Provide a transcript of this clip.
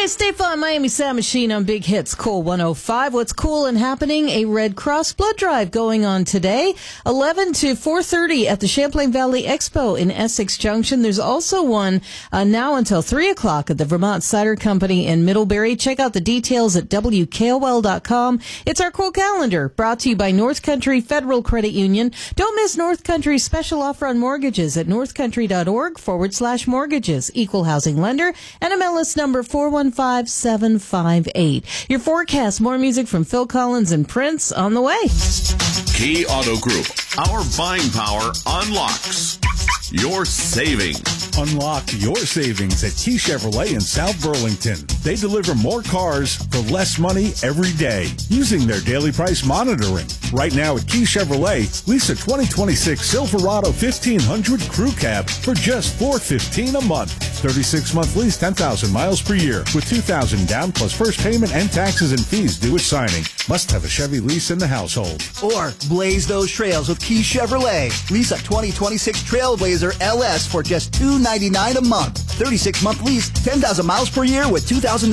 Hey, State Farm Miami Sound Machine on Big Hits, Cool 105. What's cool and happening? A Red Cross blood drive going on today, 11 to 4:30 at the Champlain Valley Expo in Essex Junction. There's also one now until 3 o'clock at the Vermont Cider Company in Middlebury. Check out the details at WKOL.com. It's our cool calendar, brought to you by North Country Federal Credit Union. Don't miss North Country's special offer on mortgages at northcountry.org/mortgages. Equal housing lender, NMLS number 415758. Your forecast, more music from Phil Collins and Prince on the way. Key Auto Group. Our buying power unlocks your savings. Unlock your savings at Key Chevrolet in South Burlington. They deliver more cars for less money every day using their daily price monitoring. Right now at Key Chevrolet, lease a 2026 Silverado 1500 Crew Cab for just $415 a month. 36-month lease, 10,000 miles per year with $2,000 down plus first payment and taxes and fees due at signing. Must have a Chevy lease in the household. Or blaze those trails with Key Chevrolet. Lease a 2026 Trailblazer LS for just $299 a month. 36-month lease, 10,000 miles per year with $2,000